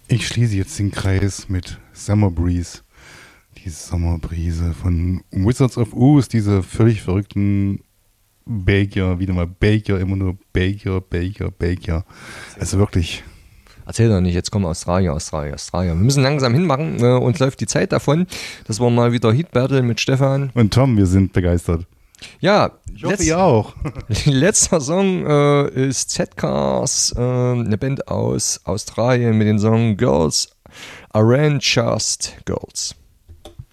Ich schließe jetzt den Kreis mit Summer Breeze. Die Sommerbrise von Wizards of Oz, diese völlig verrückten Baker, wieder mal Baker, immer nur Baker. Also wirklich. Erzähl doch nicht, jetzt kommen Australier. Wir müssen langsam hinmachen, uns läuft die Zeit davon. Das war mal wieder Heat Battle mit Stefan. Und Tom, wir sind begeistert. Ja, ich hoffe, ihr auch. Letzter Song ist Z-Cars, eine Band aus Australien mit dem Song Girls Aren't Just Girls.